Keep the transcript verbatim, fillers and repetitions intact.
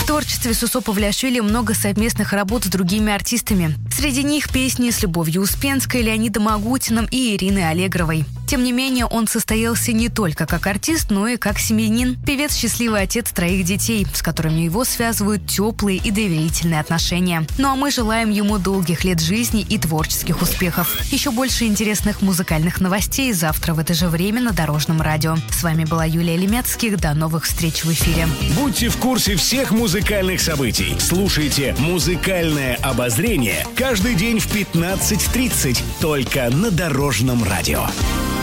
творчестве Сусо Павлиашвили много совместных работ с другими артистами. Среди них песни с Любовью Успенской, Леонидом Агутиным и Ириной Аллегровой. Тем не менее, он состоялся не только как артист, но и как семьянин. Певец – счастливый отец троих детей, с которыми его связывают теплые и доверительные отношения. Ну а мы желаем ему долгих лет жизни и творческих успехов. Еще больше интересных музыкальных новостей завтра в это же время на Дорожном радио. С вами была Юлия Лемецких. До новых встреч в эфире. Будьте в курсе всех музыкальных событий. Слушайте «Музыкальное обозрение» каждый день в пятнадцать тридцать только на Дорожном радио.